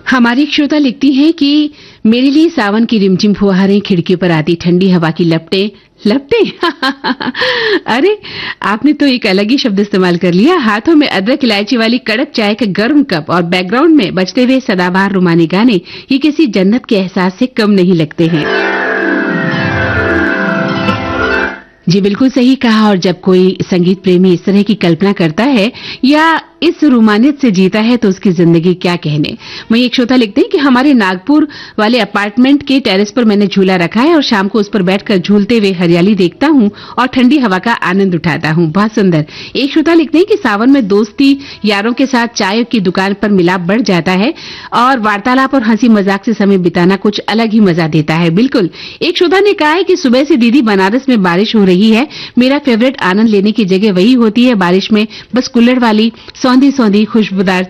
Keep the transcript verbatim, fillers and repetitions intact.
हमारी एक श्रोता लिखती हैं कि मेरे लिए सावन की रिमझिम फुहारें, खिड़की पर आती ठंडी हवा की लपटें लपटें अरे आपने तो एक अलग ही शब्द इस्तेमाल कर लिया। हाथों में अदरक इलायची वाली कड़क चाय का गर्म कप और बैकग्राउंड में बजते हुए सदाबहार रुमानी गाने, ये किसी जन्नत के एहसास से कम नहीं लगते हैं। जी बिल्कुल सही कहा। और जब कोई संगीत प्रेमी इस तरह की कल्पना करता है या इस रोमानियत से जीता है तो उसकी जिंदगी क्या कहने। वहीं एक श्रोता लिखते हैं कि हमारे नागपुर वाले अपार्टमेंट के टेरेस पर मैंने झूला रखा है और शाम को उस पर बैठकर झूलते हुए हरियाली देखता हूं और ठंडी हवा का आनंद उठाता हूं। बहुत सुंदर। एक श्रोता लिखते हैं कि सावन में दोस्ती यारों के साथ चाय की दुकान पर मिलाप बढ़ जाता है और वार्तालाप और हंसी मजाक से समय बिताना कुछ अलग ही मजा देता है। बिल्कुल। एक श्रोता ने कहा है कि सुबह से दीदी बनारस में बारिश हो रही है, मेरा फेवरेट आनंद लेने की जगह वही होती है बारिश में, बस कुल्हड़ वाली सौंधी सौंधी खुशबूदार